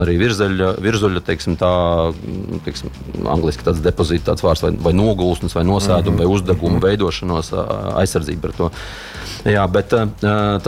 Arī virzuļa, teiksim, angliski tāds depozīta tāds vārds, vai nogulsnes, vai nosēduma, vai uzdeguma veidošanos, aizsardzība par to. Jā, bet